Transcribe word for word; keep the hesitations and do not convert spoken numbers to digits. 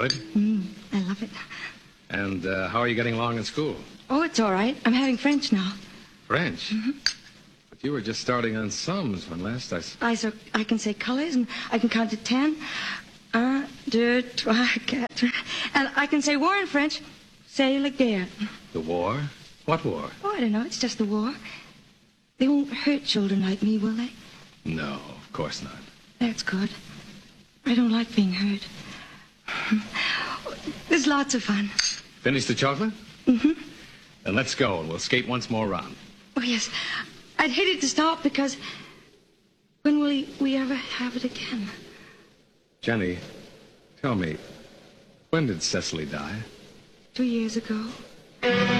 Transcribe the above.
Good? Mm, I love it. And uh, how are you getting along in school? Oh, it's all right. I'm having French now. French? Mm-hmm. But you were just starting on sums when last I... s- I, so, I can say colors, and I can count to ten. Un, deux, trois, quatre. And I can say war in French. C'est la guerre. The war? What war? Oh, I don't know. It's just the war. They won't hurt children like me, will they? No, of course not. That's good. I don't like being hurt. There's lots of fun. Finish the chocolate? Mm-hmm. Then let's go, and we'll skate once more round. Oh, yes. I'd hate it to stop because when will we, we ever have it again? Jenny, tell me, when did Cecily die? Two years ago.